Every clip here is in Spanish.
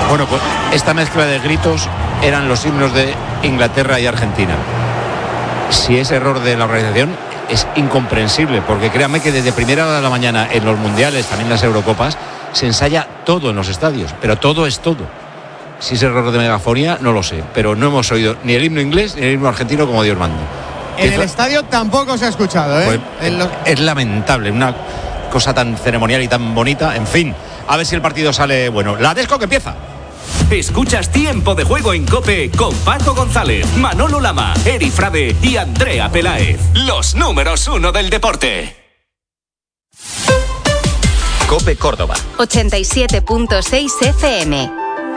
Bueno, pues esta mezcla de gritos eran los himnos de Inglaterra y Argentina. Si es error de la organización, es incomprensible, porque créanme que desde primera hora de la mañana en los mundiales, también las Eurocopas, se ensaya todo en los estadios, pero todo es todo. Si es error de megafonía, no lo sé, pero no hemos oído ni el himno inglés ni el himno argentino como Dios manda. En el estadio tampoco se ha escuchado, ¿eh? Pues, es lamentable, una cosa tan ceremonial y tan bonita. En fin, a ver si el partido sale bueno. La Desco que empieza. Escuchas Tiempo de Juego en COPE con Paco González, Manolo Lama, Eri Frade y Andrea Peláez. Los números 1 del deporte. COPE Córdoba 87.6 FM.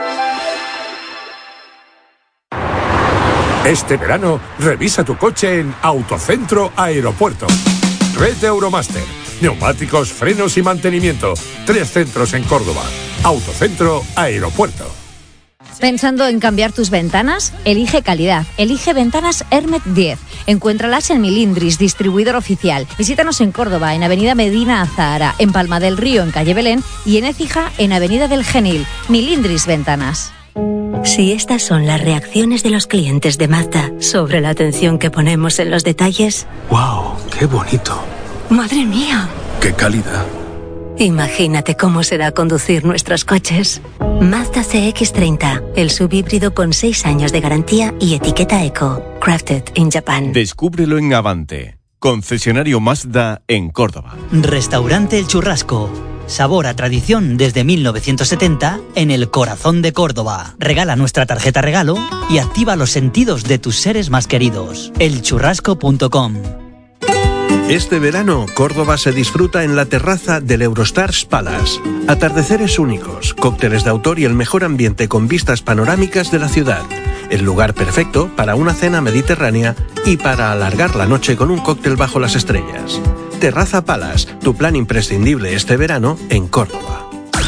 Este verano, revisa tu coche en Autocentro Aeropuerto. Red Euromaster, neumáticos, frenos y mantenimiento. 3 centros en Córdoba. Autocentro Aeropuerto. ¿Pensando en cambiar tus ventanas? Elige calidad. Elige Ventanas Hermet 10. Encuéntralas en Milindris, distribuidor oficial. Visítanos en Córdoba, en Avenida Medina Azahara, en Palma del Río, en Calle Belén, y en Écija, en Avenida del Genil. Milindris Ventanas. Si estas son las reacciones de los clientes de Mazda sobre la atención que ponemos en los detalles... ¡Wow! ¡Qué bonito! ¡Madre mía! ¡Qué calidad! Imagínate cómo será conducir nuestros coches. Mazda CX-30, el subhíbrido con 6 años de garantía y etiqueta Eco. Crafted in Japan. Descúbrelo en Avante, concesionario Mazda en Córdoba. Restaurante El Churrasco. Sabor a tradición desde 1970 en el corazón de Córdoba. Regala nuestra tarjeta regalo y activa los sentidos de tus seres más queridos. elchurrasco.com. Este verano, Córdoba se disfruta en la terraza del Eurostars Palace. Atardeceres únicos, cócteles de autor y el mejor ambiente con vistas panorámicas de la ciudad. El lugar perfecto para una cena mediterránea y para alargar la noche con un cóctel bajo las estrellas. Terraza Palace, tu plan imprescindible este verano en Córdoba.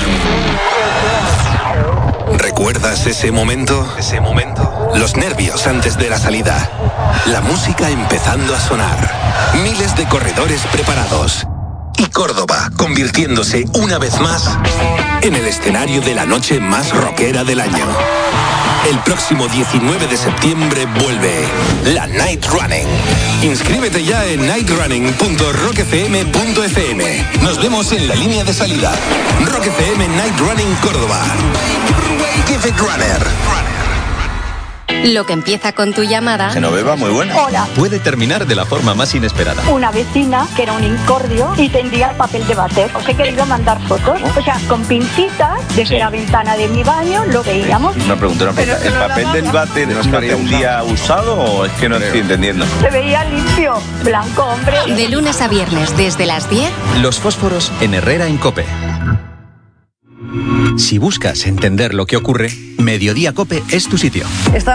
¿Recuerdas ese momento? Los nervios antes de la salida. La música empezando a sonar. Miles de corredores preparados. Y Córdoba convirtiéndose una vez más en el escenario de la noche más rockera del año. El próximo 19 de septiembre vuelve la Night Running. Inscríbete ya en nightrunning.rockfm.fm. Nos vemos en la línea de salida. Rock FM Night Running Córdoba. Give it runner. Lo que empieza con tu llamada. Genoveva, muy buena. Hola. Puede terminar de la forma más inesperada. Una vecina que era un incordio y tendría papel de váter. Os he querido mandar fotos. O sea, con pincitas, desde la ventana de mi baño lo veíamos. Una pregunta. ¿El papel del váter no estaría usado o es que no estoy entendiendo? Se veía limpio, blanco, hombre. De lunes a viernes, desde las 10. Los fósforos en Herrera en COPE. Si buscas entender lo que ocurre, Mediodía COPE es tu sitio.